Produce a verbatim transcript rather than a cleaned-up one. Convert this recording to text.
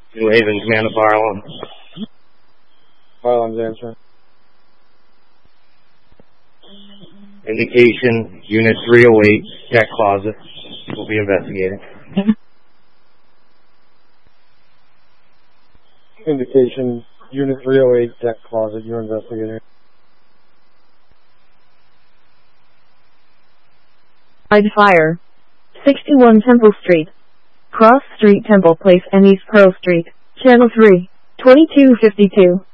New Haven, Commander Farland. Farland's answering. Indication, Unit three oh eight, deck closet. We'll be investigating. Indication, Unit three oh eight, deck closet. You're investigating. I'd fire. sixty-one Temple Street. Cross Street, Temple Place and East Pearl Street. Channel three. twenty-two fifty-two.